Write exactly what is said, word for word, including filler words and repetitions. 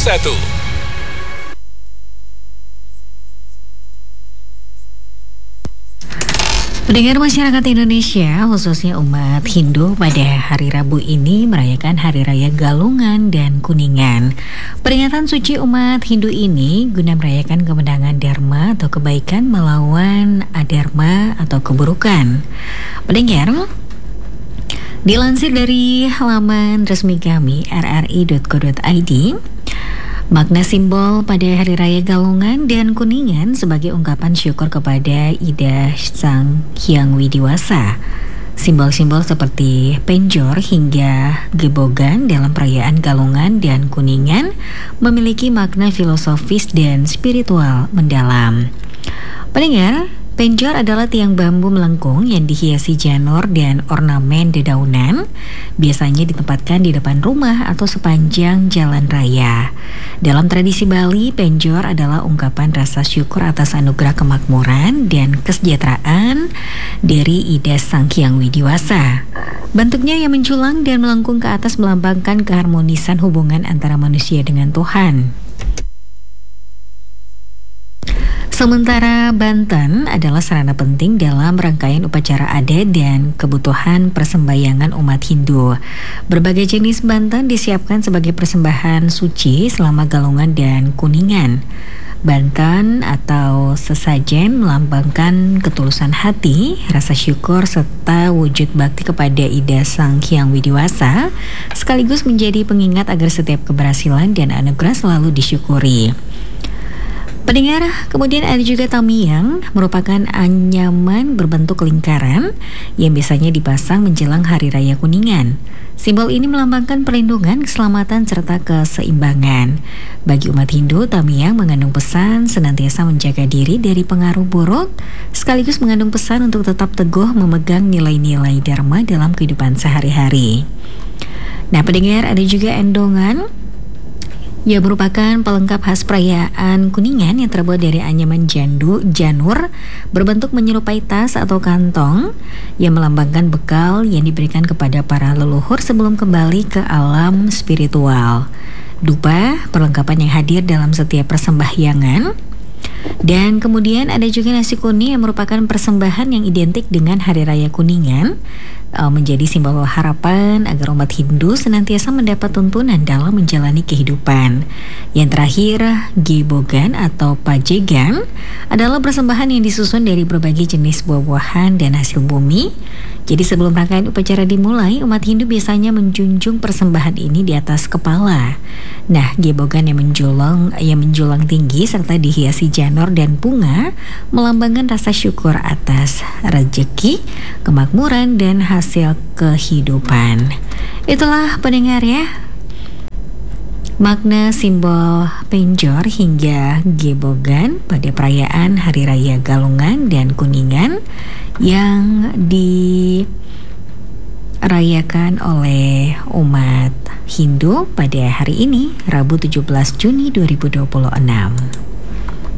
satu. Pendengar masyarakat Indonesia, khususnya umat Hindu, pada hari Rabu ini merayakan Hari Raya Galungan dan Kuningan. Peringatan suci umat Hindu ini guna merayakan kemenangan Dharma atau kebaikan melawan adharma atau keburukan. Pendengar, dilansir dari halaman resmi kami r r i dot co dot i d, makna simbol pada Hari Raya Galungan dan Kuningan sebagai ungkapan syukur kepada Ida Sang Hyang Widiwasa. Simbol-simbol seperti penjor hingga gebogan dalam perayaan Galungan dan Kuningan memiliki makna filosofis dan spiritual mendalam. Pendengar, penjor adalah tiang bambu melengkung yang dihiasi janur dan ornamen dedaunan, biasanya ditempatkan di depan rumah atau sepanjang jalan raya. Dalam tradisi Bali, penjor adalah ungkapan rasa syukur atas anugerah kemakmuran dan kesejahteraan dari Ida Sang Hyang Widiwasa. Bentuknya yang menjulang dan melengkung ke atas melambangkan keharmonisan hubungan antara manusia dengan Tuhan. Sementara Banten adalah sarana penting dalam rangkaian upacara adat dan kebutuhan persembahyangan umat Hindu. Berbagai jenis banten disiapkan sebagai persembahan suci selama Galungan dan Kuningan. Banten atau sesajen melambangkan ketulusan hati, rasa syukur serta wujud bakti kepada Ida Sang Hyang Widiwasa, sekaligus menjadi pengingat agar setiap keberhasilan dan anugerah selalu disyukuri. Pendengar, kemudian ada juga Tamiang, merupakan anyaman berbentuk lingkaran yang biasanya dipasang menjelang Hari Raya Kuningan. Simbol ini melambangkan perlindungan, keselamatan, serta keseimbangan. Bagi umat Hindu, Tamiang mengandung pesan senantiasa menjaga diri dari pengaruh buruk, sekaligus mengandung pesan untuk tetap teguh memegang nilai-nilai dharma dalam kehidupan sehari-hari. Nah, pendengar, ada juga endongan, ia merupakan pelengkap khas perayaan Kuningan yang terbuat dari anyaman jandu, janur berbentuk menyerupai tas atau kantong yang melambangkan bekal yang diberikan kepada para leluhur sebelum kembali ke alam spiritual. Dupa, perlengkapan yang hadir dalam setiap persembahyangan. Dan kemudian ada juga nasi kuning yang merupakan persembahan yang identik dengan Hari Raya Kuningan, menjadi simbol harapan agar umat Hindu senantiasa mendapat tuntunan dalam menjalani kehidupan. Yang terakhir, gebogan atau pajegan adalah persembahan yang disusun dari berbagai jenis buah-buahan dan hasil bumi. Jadi sebelum rangkaian upacara dimulai, umat Hindu biasanya menjunjung persembahan ini di atas kepala. Nah, gebogan yang menjulang, yang menjulang tinggi serta dihiasi janur dan bunga melambangkan rasa syukur atas rezeki, kemakmuran, dan hasil kehidupan. Itulah pendengar ya, makna simbol penjor hingga gebogan pada perayaan Hari Raya Galungan dan Kuningan yang dirayakan oleh umat Hindu pada hari ini, Rabu tujuh belas Juni dua ribu dua puluh enam.